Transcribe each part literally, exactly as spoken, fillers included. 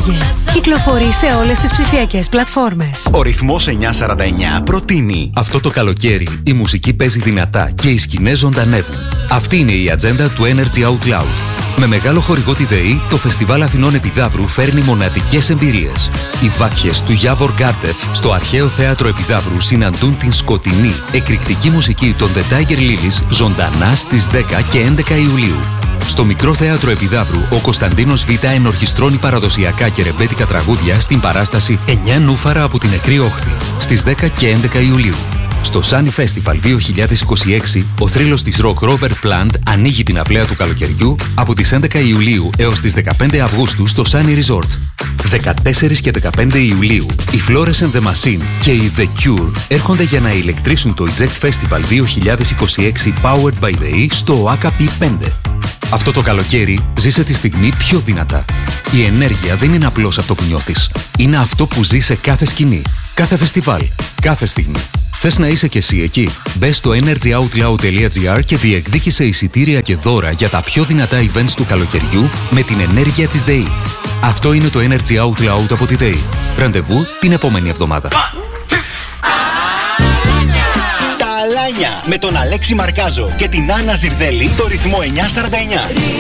Άκουγε. Κυκλοφορεί σε όλες τις ψηφιακές πλατφόρμες. Ο Ρυθμός εννιακόσια σαράντα εννιά προτείνει. Αυτό το καλοκαίρι η μουσική παίζει δυνατά και οι σκηνές ζωντανεύουν. Αυτή είναι η ατζέντα του Energy Out Loud. Με μεγάλο χορηγό τη ΔΕΗ, το Φεστιβάλ Αθηνών Επιδαύρου φέρνει μοναδικές εμπειρίες. Οι βάκχες του Γιάβορ Γκάρτεφ στο Αρχαίο Θέατρο Επιδαύρου συναντούν την σκοτεινή, εκρηκτική μουσική των The Tiger Lilies ζωντανά στις δέκα και έντεκα Ιουλίου. Στο Μικρό Θέατρο Επιδαύρου, ο Κωνσταντίνος Β ενορχιστρώνει παραδοσιακά και ρεμπέτικα τραγούδια στην παράσταση εννιά νούφαρα από την νεκρή όχθη, στις δέκα και έντεκα Ιουλίου. Στο Sunny Festival δύο χιλιάδες είκοσι έξι, ο θρύλος της rock Robert Plant ανοίγει την αυλαία του καλοκαιριού από τις έντεκα Ιουλίου έως τις δεκαπέντε Αυγούστου στο Sunny Resort. δεκατέσσερα και δεκαπέντε Ιουλίου, οι Florence and the Machine και οι The Cure έρχονται για να ηλεκτρήσουν το Eject Festival δύο χιλιάδες είκοσι έξι Powered by the E στο ΟΑΚΑ πι πέντε. Αυτό το καλοκαίρι ζήσε τη στιγμή πιο δυνατά. Η ενέργεια δεν είναι απλώς αυτό που νιώθεις. Είναι αυτό που ζει σε κάθε σκηνή, κάθε φεστιβάλ, κάθε στιγμή. Θες να είσαι κι εσύ εκεί? Μπες στο energy out loud τελεία gr και διεκδίκησε εισιτήρια και δώρα για τα πιο δυνατά events του καλοκαιριού με την ενέργεια της ΔΕΗ. Αυτό είναι το Energy Out Loud από τη ΔΕΗ. Ραντεβού την επόμενη εβδομάδα. Τα Αλάνια με τον Αλέξη Μαρκάζο και την Άννα Ζιρδέλη στο Ρυθμό εννιακόσια σαράντα εννιά.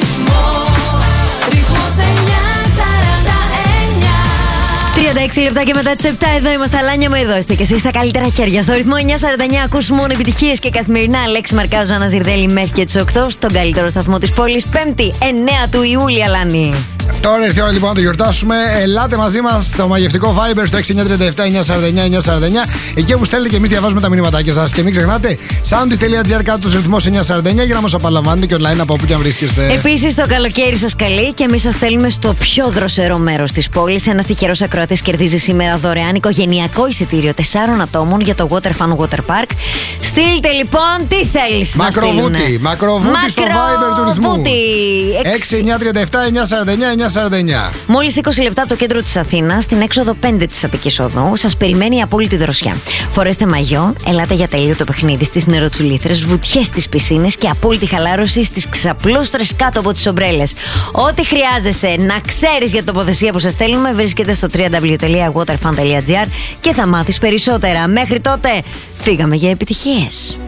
τριάντα έξι λεπτά και μετά τις επτά εδώ είμαστε. Αλάνια μου, εδώ είστε και εσείς στα καλύτερα χέρια. Στο Ρυθμό εννιακόσια σαράντα εννιά ακούς μόνο επιτυχίες και καθημερινά. Αλέξη Μαρκάζο, Άννα Ζιρδέλη μέχρι και τις οκτώ στον καλύτερο σταθμό της πόλης. Πέμπτη, εννέα του Ιούλη, Αλάνη. Τώρα ήρθε η ώρα λοιπόν να το γιορτάσουμε. Ελάτε μαζί μας στο μαγευτικό Viber στο έξι εννιά τρία επτά εννιακόσια σαράντα εννιά εννιακόσια σαράντα εννιά. Εκεί όπου στέλνετε και εμείς διαβάζουμε τα μηνύματάκια σας. Και μην ξεχνάτε, soundis τελεία gr κάτω του ρυθμός εννιακόσια σαράντα εννιά για να μας απολαμβάνετε και online από όπου και αν βρίσκεστε. Επίσης, το καλοκαίρι σας καλεί και εμείς σας στέλνουμε στο πιο δροσερό μέρος της πόλης. Ένας τυχερός ακροατής κερδίζει σήμερα δωρεάν οικογενειακό εισιτήριο τεσσάρων ατόμων για το Water Fun Water Park. Στείλτε λοιπόν τι θέλεις να στείλουν. Μακροβούτι, μακροβούτι στο Viber του ρυθμού. έξι εννιά τρία επτά εννιακόσια σαράντα εννιά εννιακόσια σαράντα εννιά. Μόλις είκοσι λεπτά από το κέντρο της Αθήνας, στην έξοδο πέντε της Αττικής Οδού, σας περιμένει η απόλυτη δροσιά. Φορέστε μαγιό, ελάτε για τελείωτο παιχνίδι στις νεροτσουλήθρες, βουτιές στις πισίνες και απόλυτη χαλάρωση στις ξαπλώστρες κάτω από τις ομπρέλες. Ό,τι χρειάζεσαι να ξέρεις για την τοποθεσία που σας στέλνουμε βρίσκεται στο double-u double-u double-u τελεία waterfun τελεία gr και θα μάθεις περισσότερα. Μέχρι τότε, φύγαμε για επιτυχίες.